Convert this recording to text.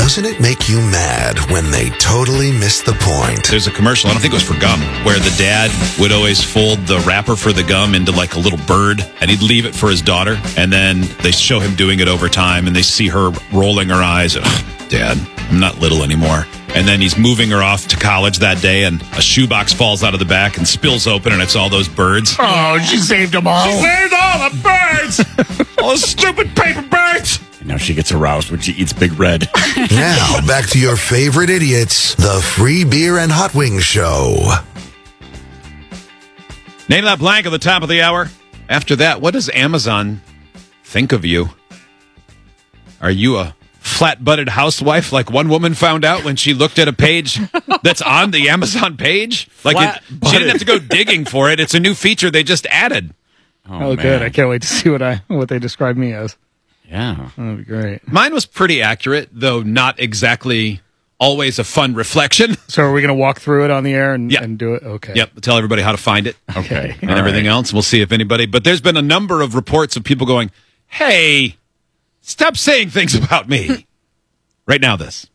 Doesn't it make you mad when they totally miss the point? There's a commercial, I don't think it was for gum, where the dad would always fold the wrapper for the gum into like a little bird, and he'd leave it for his daughter, and then they show him doing it over time, and they see her rolling her eyes. Dad, I'm not little anymore. And then he's moving her off to college that day, and a shoebox falls out of the back and spills open, and it's all those birds. Oh, she saved them all. She saved all the birds! All the stupid paper birds! And now she gets aroused when she eats Big Red. Now, back to your favorite idiots, the Free Beer and Hot Wings Show. Name that blank at the top of the hour. After that, what does Amazon think of you? Are you a flat-butted housewife like one woman found out when she looked at a page that's on the Amazon page? Like she didn't have to go digging for it. It's a new feature they just added. Oh, good. I can't wait to see what they describe me as. Yeah. That'd be great. Mine was pretty accurate, though not exactly always a fun reflection. So are we going to walk through it on the air and do it? Okay. Yep. Tell everybody how to find it. Okay. And everything else. We'll see if anybody. But there's been a number of reports of people going, hey, stop saying things about me. Right now, this.